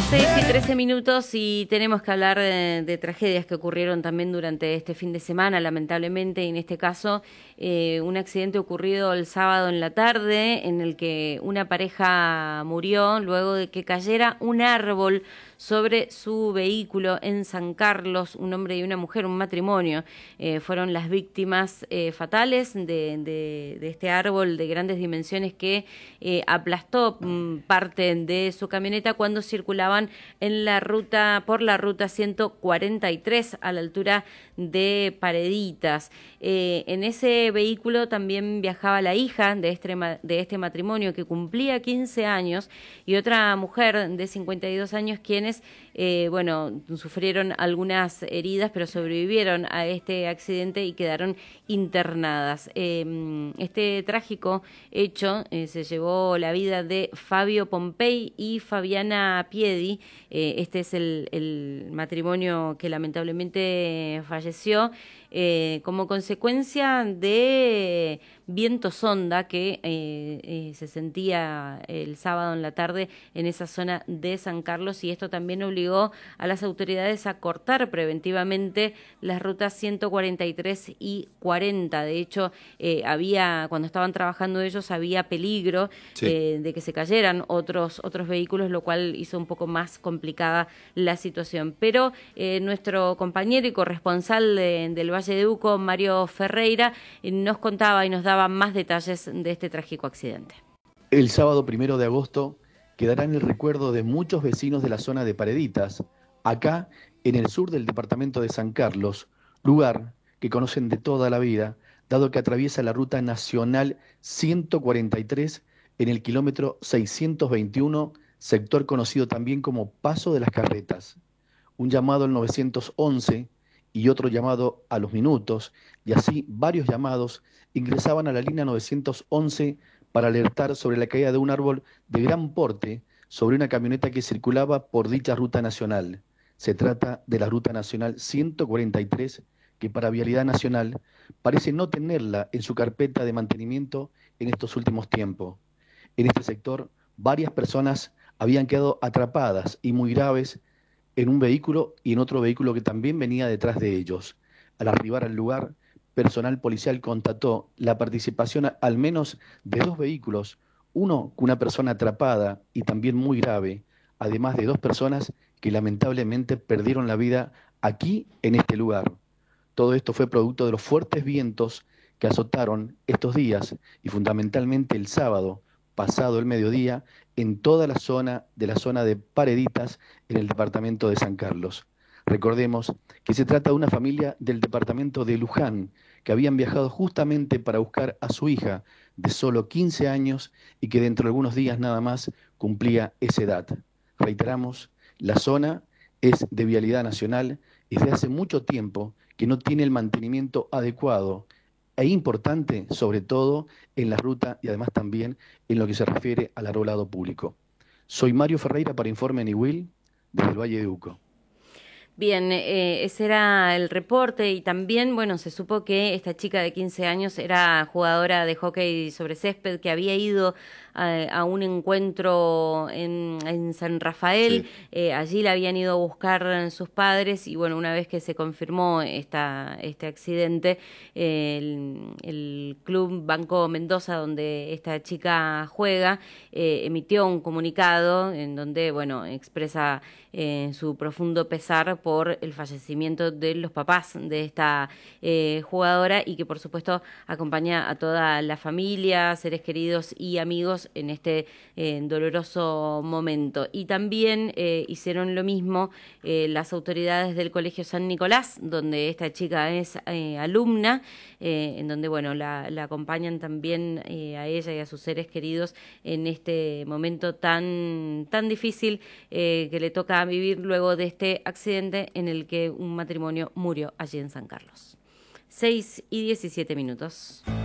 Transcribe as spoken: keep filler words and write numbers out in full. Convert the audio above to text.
seis y trece minutos y tenemos que hablar de, de tragedias que ocurrieron también durante este fin de semana, lamentablemente, y en este caso eh, un accidente ocurrido el sábado en la tarde en el que una pareja murió luego de que cayera un árbol sobre su vehículo en San Carlos. Un hombre y una mujer, un matrimonio, eh, fueron las víctimas eh, fatales de, de, de este árbol de grandes dimensiones que eh, aplastó mm, parte de su camioneta cuando circulaban en la ruta por la ruta ciento cuarenta y tres a la altura de Pareditas. Eh, en ese vehículo también viajaba la hija de este, de este matrimonio que cumplía quince años y otra mujer de cincuenta y dos años quienes eh, bueno, sufrieron algunas heridas pero sobrevivieron a este accidente y quedaron internadas. Eh, este trágico hecho eh, se llevó la vida de Fabio Pompei y Fabiana Piedi. Eh, este es el, el matrimonio que lamentablemente falleció eh, como consecuencia de viento sonda que eh, eh, se sentía el sábado en la tarde en esa zona de San Carlos, y esto también obligó a las autoridades a cortar preventivamente las rutas ciento cuarenta y tres y cuarenta. De hecho, eh, había, cuando estaban trabajando ellos, había peligro sí. eh, de que se cayeran otros, otros vehículos, lo cual hizo un poco más complicada la situación. Pero eh, nuestro compañero y corresponsal de, del Valle de Uco, Mario Ferreira, eh, nos contaba y nos daba más detalles de este trágico accidente. El sábado primero de agosto quedará en el recuerdo de muchos vecinos de la zona de Pareditas, acá en el sur del departamento de San Carlos, lugar que conocen de toda la vida, dado que atraviesa la ruta nacional ciento cuarenta y tres en el kilómetro seiscientos veintiuno, sector conocido también como Paso de las Carretas. Un llamado al nueve once y otro llamado a los minutos, y así varios llamados ingresaban a la línea nueve once para alertar sobre la caída de un árbol de gran porte sobre una camioneta que circulaba por dicha ruta nacional. Se trata de la ruta nacional ciento cuarenta y tres, que para Vialidad Nacional parece no tenerla en su carpeta de mantenimiento en estos últimos tiempos. En este sector, varias personas habían quedado atrapadas y muy graves en un vehículo y en otro vehículo que también venía detrás de ellos. Al arribar al lugar, personal policial constató la participación al menos de dos vehículos, uno con una persona atrapada y también muy grave, además de dos personas que lamentablemente perdieron la vida aquí en este lugar. Todo esto fue producto de los fuertes vientos que azotaron estos días y fundamentalmente el sábado, pasado el mediodía, en toda la zona de la zona de Pareditas en el departamento de San Carlos. Recordemos que se trata de una familia del departamento de Luján que habían viajado justamente para buscar a su hija de solo quince años y que dentro de algunos días nada más cumplía esa edad. Reiteramos, la zona es de Vialidad Nacional y desde hace mucho tiempo que no tiene el mantenimiento adecuado e importante, sobre todo en la ruta y además también en lo que se refiere al arbolado público. Soy Mario Ferreira para Informe Niwil desde el Valle de Uco. Bien, eh, ese era el reporte y también, bueno, se supo que esta chica de quince años era jugadora de hockey sobre césped que había ido a, a un encuentro en, en San Rafael. Sí. Eh, allí la habían ido a buscar sus padres y, bueno, una vez que se confirmó esta, este accidente, eh, el, el Club Banco Mendoza, donde esta chica juega, eh, emitió un comunicado en donde, bueno, expresa eh, su profundo pesar por el fallecimiento de los papás de esta eh, jugadora y que por supuesto acompaña a toda la familia, seres queridos y amigos en este eh, doloroso momento. Y también eh, hicieron lo mismo eh, las autoridades del Colegio San Nicolás, donde esta chica es eh, alumna, eh, en donde bueno la, la acompañan también eh, a ella y a sus seres queridos en este momento tan, tan difícil eh, que le toca vivir luego de este accidente en el que un matrimonio murió allí en San Carlos. seis y diecisiete minutos.